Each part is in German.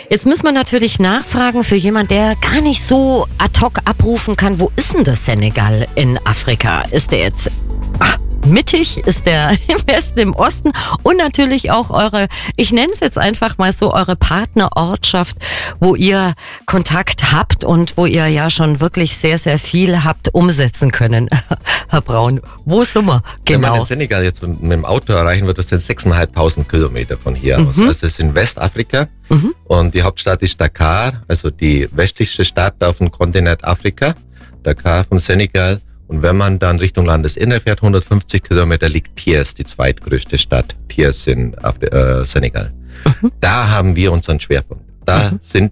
Jetzt muss man natürlich nachfragen für jemand, der gar nicht so ad hoc abrufen kann, wo ist denn das Senegal in Afrika? Ist der jetzt mittig? Ist der im Westen, im Osten? Und natürlich auch eure, ich nenne es jetzt einfach mal so, eure Partnerortschaft, wo ihr Kontakt habt und wo ihr ja schon wirklich sehr, sehr viel habt umsetzen können. Herr Braun, wo sind wir? Wenn man Genau. den Senegal jetzt mit dem Auto erreichen wird, das sind 6.500 Kilometer von hier aus. Also es ist in Westafrika und die Hauptstadt ist Dakar, also die westlichste Stadt auf dem Kontinent Afrika, Dakar vom Senegal. Und wenn man dann Richtung Landesinnere fährt, 150 Kilometer, liegt Thiès, die zweitgrößte Stadt, Thiès in Senegal. Da haben wir unseren Schwerpunkt. Da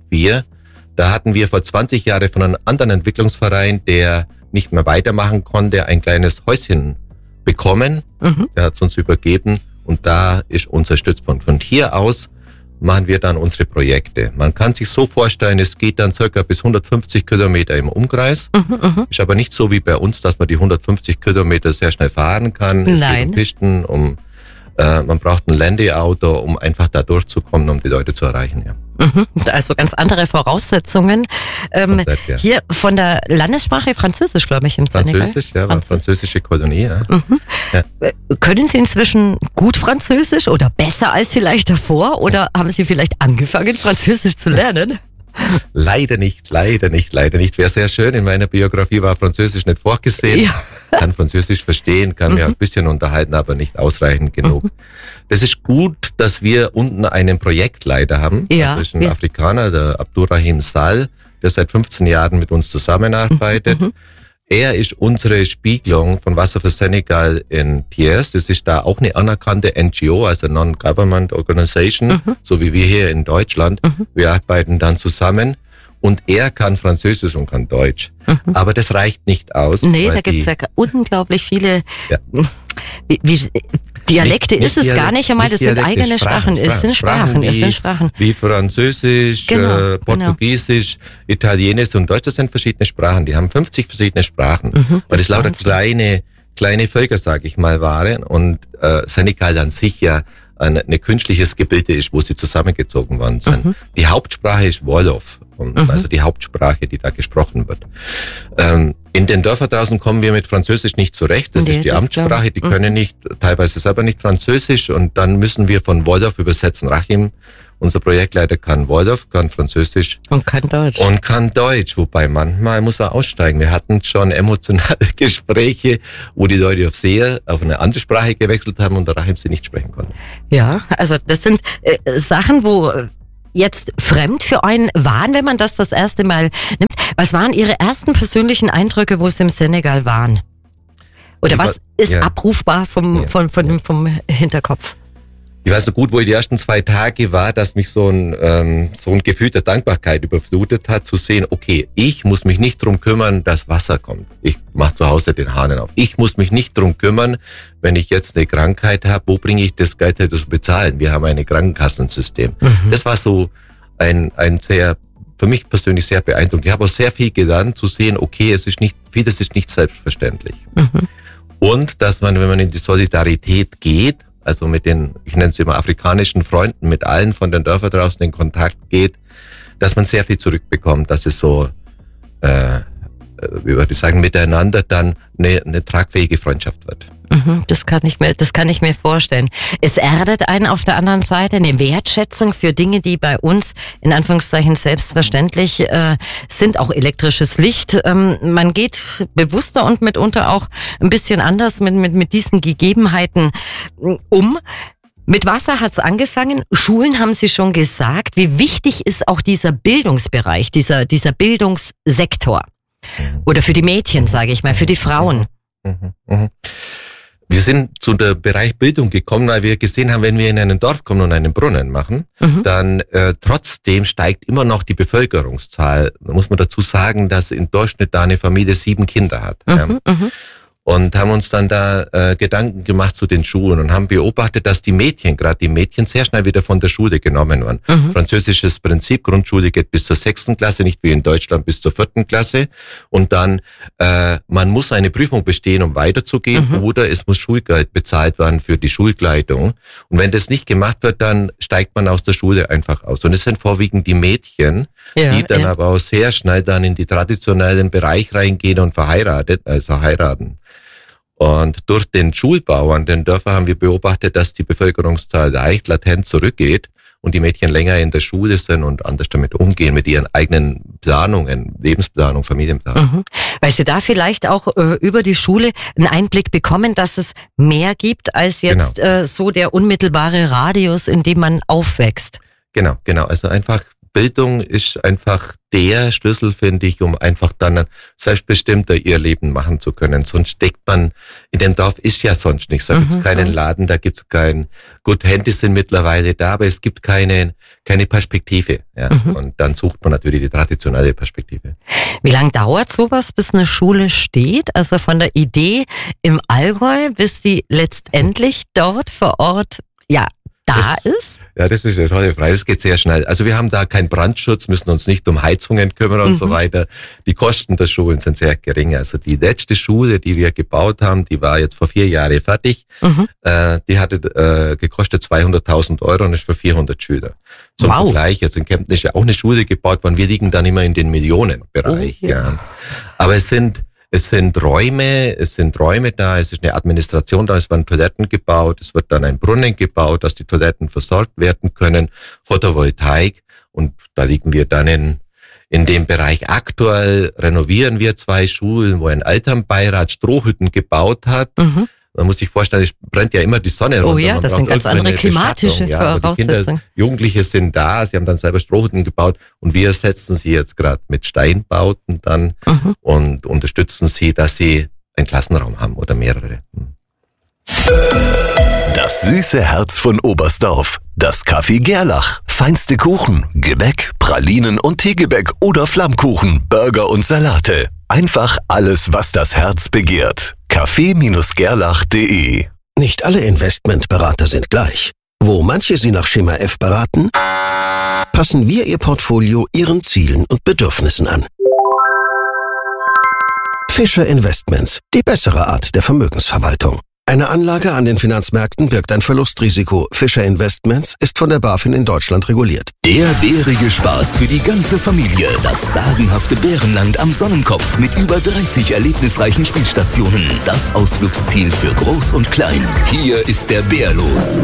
da hatten wir vor 20 Jahren von einem anderen Entwicklungsverein, der nicht mehr weitermachen konnte, ein kleines Häuschen bekommen. Der hat es uns übergeben und da ist unser Stützpunkt. Von hier aus machen wir dann unsere Projekte. Man kann sich so vorstellen, es geht dann circa bis 150 Kilometer im Umkreis. Ist aber nicht so wie bei uns, dass man die 150 Kilometer sehr schnell fahren kann. Es geht um Pisten, man braucht ein Landeauto, um einfach da durchzukommen, um die Leute zu erreichen. Ja. Also ganz andere Voraussetzungen. Ja. Hier von der Landessprache Französisch, glaube ich, im Senegal. Französisch, ja, war französische Kolonie. Ja. Ja. Können Sie inzwischen gut Französisch oder besser als vielleicht davor? Oder haben Sie vielleicht angefangen, Französisch zu lernen? Leider nicht. Wäre sehr schön. In meiner Biografie war Französisch nicht vorgesehen. Ja. Kann Französisch verstehen, kann mir ein bisschen unterhalten, aber nicht ausreichend genug. Das ist gut, dass wir unten einen Projektleiter haben. Ja. Das ist ein Afrikaner, der Abdurrahim Sall, der seit 15 Jahren mit uns zusammenarbeitet. Er ist unsere Spiegelung von Wasser für Senegal in Thiès. Das ist da auch eine anerkannte NGO, also Non-Government Organization, so wie wir hier in Deutschland. Wir arbeiten dann zusammen und er kann Französisch und kann Deutsch. Aber das reicht nicht aus. Nee, da gibt's ja unglaublich viele Dialekte ist es gar nicht einmal, das sind eigene Sprachen. Es sind Sprachen. Wie Französisch, Portugiesisch, Italienisch und Deutsch, das sind verschiedene Sprachen. Die haben 50 verschiedene Sprachen. Weil das lauter kleine Völker, sag ich mal, waren. Und Senegal an sich ja ein künstliches Gebilde ist, wo sie zusammengezogen worden sind. Die Hauptsprache ist Wolof, also die Hauptsprache, die da gesprochen wird. In den Dörfern draußen kommen wir mit Französisch nicht zurecht. Das ist die Amtssprache. Die können teilweise selber nicht Französisch und dann müssen wir von Wolof übersetzen. Rahim, unser Projektleiter, kann Wolof, kann Französisch. Und kann Deutsch. Wobei manchmal muss er aussteigen. Wir hatten schon emotionale Gespräche, wo die Leute auf eine andere Sprache gewechselt haben und der Rahim sie nicht sprechen konnte. Ja, also das sind Sachen, wo jetzt fremd für einen waren, wenn man das erste Mal nimmt. Was waren Ihre ersten persönlichen Eindrücke, wo Sie im Senegal waren? Oder was ist abrufbar vom Hinterkopf? Ich weiß noch gut, wo ich die ersten 2 Tage war, dass mich so ein Gefühl der Dankbarkeit überflutet hat, zu sehen, okay, ich muss mich nicht drum kümmern, dass Wasser kommt. Ich mache zu Hause den Hahn auf. Ich muss mich nicht drum kümmern, wenn ich jetzt eine Krankheit habe, wo bringe ich das Geld her, das zu bezahlen? Wir haben ein Krankenkassensystem. Das war so ein sehr, für mich persönlich sehr beeindruckend. Ich habe auch sehr viel gelernt, zu sehen, okay, vieles ist nicht selbstverständlich. Und dass man, wenn man in die Solidarität geht, also mit den, ich nenne es immer afrikanischen Freunden, mit allen von den Dörfern draußen in Kontakt geht, dass man sehr viel zurückbekommt, dass es so, wie würde ich sagen, miteinander dann eine tragfähige Freundschaft wird. Das kann ich mir vorstellen. Es erdet einen auf der anderen Seite eine Wertschätzung für Dinge, die bei uns in Anführungszeichen selbstverständlich sind, auch elektrisches Licht. Man geht bewusster und mitunter auch ein bisschen anders mit diesen Gegebenheiten um. Mit Wasser hat's angefangen. Schulen haben Sie schon gesagt. Wie wichtig ist auch dieser Bildungsbereich, dieser Bildungssektor? Oder für die Mädchen, sage ich mal, für die Frauen. Wir sind zu der Bereich Bildung gekommen, weil wir gesehen haben, wenn wir in ein Dorf kommen und einen Brunnen machen, dann trotzdem steigt immer noch die Bevölkerungszahl. Da muss man dazu sagen, dass im Durchschnitt da eine Familie 7 Kinder hat. und haben uns dann da Gedanken gemacht zu den Schulen und haben beobachtet, dass gerade die Mädchen sehr schnell wieder von der Schule genommen waren. Französisches Prinzip, Grundschule geht bis zur 6. Klasse, nicht wie in Deutschland bis zur 4. Klasse. Und dann, man muss eine Prüfung bestehen, um weiterzugehen, oder es muss Schulgeld bezahlt werden für die Schulkleidung. Und wenn das nicht gemacht wird, dann steigt man aus der Schule einfach aus. Und es sind vorwiegend die Mädchen, die dann aber auch sehr schnell dann in die traditionellen Bereich reingehen und heiraten. Und durch den Schulbau an den Dörfern haben wir beobachtet, dass die Bevölkerungszahl leicht latent zurückgeht und die Mädchen länger in der Schule sind und anders damit umgehen, mit ihren eigenen Planungen, Lebensplanung, Familienplanung. Weil Sie da vielleicht auch über die Schule einen Einblick bekommen, dass es mehr gibt als jetzt so der unmittelbare Radius, in dem man aufwächst. Genau. Also einfach Bildung ist einfach der Schlüssel, finde ich, um einfach dann selbstbestimmter ihr Leben machen zu können. Sonst steckt man, in dem Dorf ist ja sonst nichts. Da gibt's keinen Laden, da gibt's gut, Handys sind mittlerweile da, aber es gibt keine Perspektive. Ja. Und dann sucht man natürlich die traditionelle Perspektive. Wie lange dauert sowas, bis eine Schule steht? Also von der Idee im Allgäu, bis die letztendlich dort vor Ort, da ist? Ja, das ist eine tolle Frage. Das geht sehr schnell. Also wir haben da keinen Brandschutz, müssen uns nicht um Heizungen kümmern und so weiter. Die Kosten der Schulen sind sehr gering. Also die letzte Schule, die wir gebaut haben, die war jetzt vor 4 Jahren fertig. Die hatte gekostet 200.000 € und ist für 400 Schüler. Zum Vergleich, jetzt in Kempten ist ja auch eine Schule gebaut worden. Wir liegen dann immer in den Millionenbereich. Ja. Aber es sind Räume da, es ist eine Administration da, es werden Toiletten gebaut, es wird dann ein Brunnen gebaut, dass die Toiletten versorgt werden können, Photovoltaik, und da liegen wir dann in dem Bereich. Aktuell renovieren wir 2 Schulen, wo ein Elternbeirat Strohhütten gebaut hat. Man muss sich vorstellen, es brennt ja immer die Sonne runter. Oh ja, das sind ganz andere klimatische Voraussetzungen. Jugendliche sind da, sie haben dann selber Strohhütten gebaut und wir ersetzen sie jetzt gerade mit Steinbauten dann und unterstützen sie, dass sie einen Klassenraum haben oder mehrere. Das süße Herz von Oberstdorf. Das Café Gerlach. Feinste Kuchen, Gebäck, Pralinen und Teegebäck oder Flammkuchen, Burger und Salate. Einfach alles, was das Herz begehrt. Café-gerlach.de. Nicht alle Investmentberater sind gleich. Wo manche Sie nach Schema F beraten, passen wir Ihr Portfolio Ihren Zielen und Bedürfnissen an. Fischer Investments, die bessere Art der Vermögensverwaltung. Eine Anlage an den Finanzmärkten birgt ein Verlustrisiko. Fischer Investments ist von der BaFin in Deutschland reguliert. Der bärige Spaß für die ganze Familie. Das sagenhafte Bärenland am Sonnenkopf mit über 30 erlebnisreichen Spielstationen. Das Ausflugsziel für Groß und Klein. Hier ist der Bär los.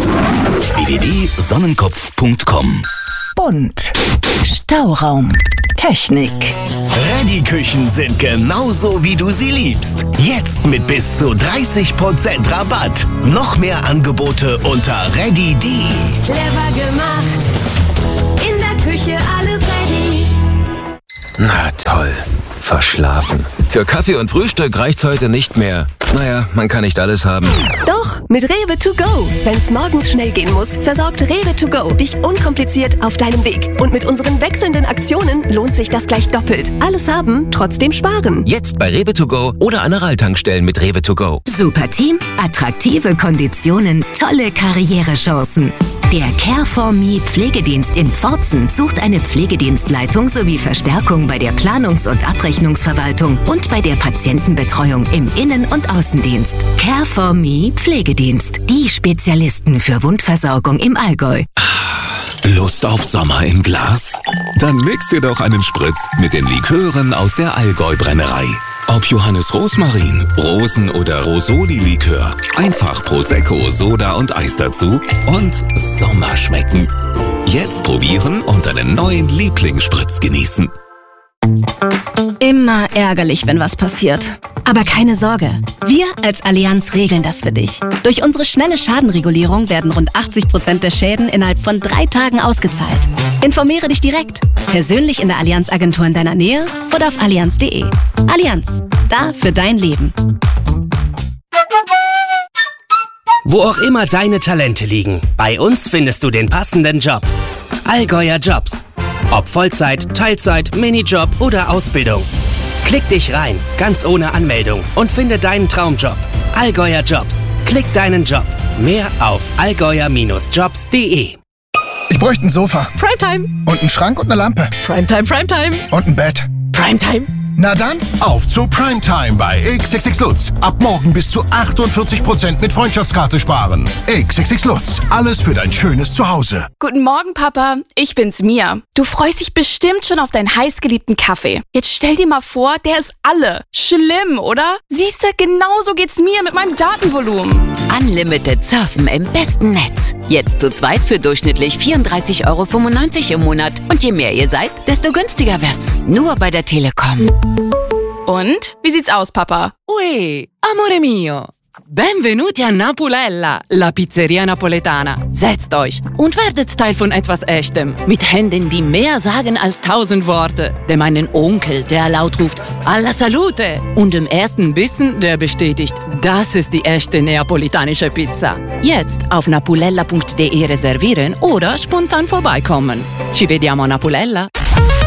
www.sonnenkopf.com. Bunt. Stauraum. Technik. Ready-Küchen sind genauso, wie du sie liebst. Jetzt mit bis zu 30% Rabatt. Noch mehr Angebote unter ready.de. Clever gemacht. In der Küche alles ready. Na toll. Verschlafen. Für Kaffee und Frühstück reicht's heute nicht mehr. Naja, man kann nicht alles haben. Doch, mit Rewe to go. Wenn's morgens schnell gehen muss, versorgt Rewe to go dich unkompliziert auf deinem Weg. Und mit unseren wechselnden Aktionen lohnt sich das gleich doppelt. Alles haben, trotzdem sparen. Jetzt bei Rewe to go oder an der Ralltankstellen mit Rewe to go. Super Team, attraktive Konditionen, tolle Karrierechancen. Der Care4Me Pflegedienst in Pforzen sucht eine Pflegedienstleitung sowie Verstärkung bei der Planungs- und Abrechnungsverwaltung und bei der Patientenbetreuung im Innen- und Außendienst. Care4Me Pflegedienst. Die Spezialisten für Wundversorgung im Allgäu. Lust auf Sommer im Glas? Dann mix dir doch einen Spritz mit den Likören aus der Allgäu-Brennerei. Ob Johannes Rosmarin, Rosen- oder Rosoli-Likör. Einfach Prosecco, Soda und Eis dazu und Sommer schmecken. Jetzt probieren und einen neuen Lieblingsspritz genießen. Immer ärgerlich, wenn was passiert. Aber keine Sorge, wir als Allianz regeln das für dich. Durch unsere schnelle Schadenregulierung werden rund 80% der Schäden innerhalb von 3 Tagen ausgezahlt. Informiere dich direkt, persönlich in der Allianz-Agentur in deiner Nähe oder auf allianz.de. Allianz, da für dein Leben. Wo auch immer deine Talente liegen, bei uns findest du den passenden Job. Allgäuer Jobs. Ob Vollzeit, Teilzeit, Minijob oder Ausbildung. Klick dich rein, ganz ohne Anmeldung und finde deinen Traumjob. Allgäuer Jobs. Klick deinen Job. Mehr auf allgäuer-jobs.de. Ich bräuchte ein Sofa. Primetime. Und einen Schrank und eine Lampe. Primetime, Primetime. Und ein Bett. Primetime. Na dann, auf zu Primetime bei XXX Lutz. Ab morgen bis zu 48% mit Freundschaftskarte sparen. XXX Lutz, alles für dein schönes Zuhause. Guten Morgen, Papa. Ich bin's, Mia. Du freust dich bestimmt schon auf deinen heißgeliebten Kaffee. Jetzt stell dir mal vor, der ist alle. Schlimm, oder? Siehste, genauso geht's mir mit meinem Datenvolumen. Unlimited Surfen im besten Netz. Jetzt zu zweit für durchschnittlich 34,95 € im Monat. Und je mehr ihr seid, desto günstiger wird's. Nur bei der Telekom. Und? Wie sieht's aus, Papa? Ui, amore mio. Benvenuti a Napulella, la Pizzeria Napoletana. Setzt euch und werdet Teil von etwas Echtem. Mit Händen, die mehr sagen als 1000 Worte. Dem einen Onkel, der laut ruft, alla salute. Und dem ersten Bissen, der bestätigt, das ist die echte neapolitanische Pizza. Jetzt auf napulella.de reservieren oder spontan vorbeikommen. Ci vediamo a Napulella.